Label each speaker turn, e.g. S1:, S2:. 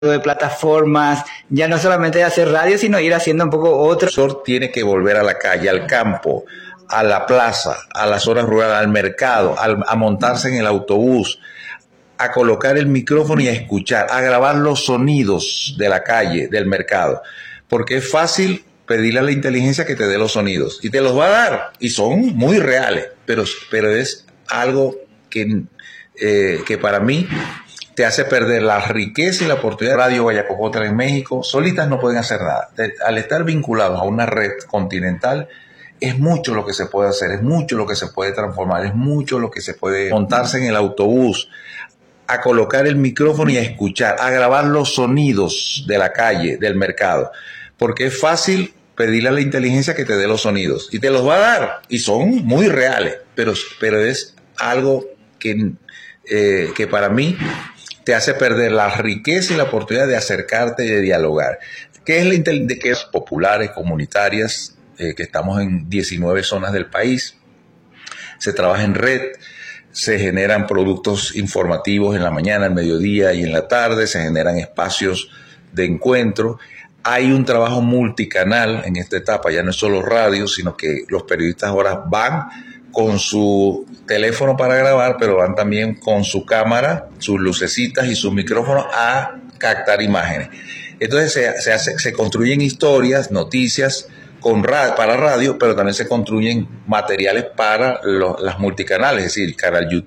S1: de plataformas, ya no solamente hacer radio, sino ir haciendo un poco otro.
S2: El profesor tiene que volver a la calle, al campo, a la plaza, a las zonas rurales, al mercado, a montarse en el autobús, a colocar el micrófono y a escuchar, a grabar los sonidos de la calle, del mercado, porque es fácil pedirle a la inteligencia que te dé los sonidos, y te los va a dar, y son muy reales, pero es algo que para mí te hace perder la riqueza y la oportunidad. Radio Guayacocotla en México, solitas no pueden hacer nada. Al estar vinculados a una red continental, es mucho lo que se puede hacer, es mucho lo que se puede transformar, es mucho lo que se puede montarse en el autobús, a colocar el micrófono y a escuchar, a grabar los sonidos de la calle, del mercado, porque es fácil pedirle a la inteligencia que te dé los sonidos, y te los va a dar, y son muy reales, pero es algo que para mí te hace perder la riqueza y la oportunidad de acercarte y de dialogar. ¿Qué es la inteligencia? Que es populares, comunitarias, que estamos en 19 zonas del país, se trabaja en red, se generan productos informativos en la mañana, al mediodía y en la tarde, se generan espacios de encuentro. Hay un trabajo multicanal en esta etapa, ya no es solo radio, sino que los periodistas ahora van con su teléfono para grabar, pero van también con su cámara, sus lucecitas y sus micrófonos a captar imágenes. Entonces se construyen historias, noticias para radio, pero también se construyen materiales para las multicanales, es decir, canal YouTube.